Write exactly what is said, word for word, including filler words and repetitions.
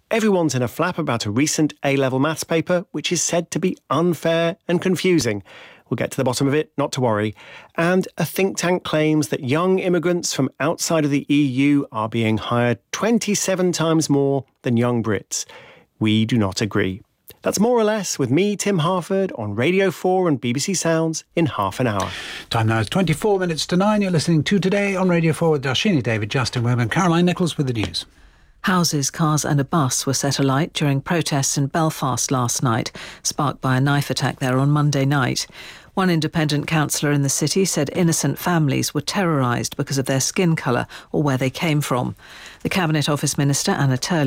Everyone's in a flap about a recent A-level maths paper, which is said to be unfair and confusing. We'll get to the bottom of it, not to worry. And a think tank claims that young immigrants from outside of the E U are being hired twenty-seven times more than young Brits. We do not agree. That's more or less with me, Tim Harford, on Radio four and B B C Sounds in half an hour. Time now is twenty-four minutes to nine. You're listening to Today on Radio four with Darshini David, Justin Webb and Caroline Nichols with the news. Houses, cars and a bus were set alight during protests in Belfast last night, sparked by a knife attack there on Monday night. One independent councillor in the city said innocent families were terrorised because of their skin colour or where they came from. The Cabinet Office Minister, Anna Turley,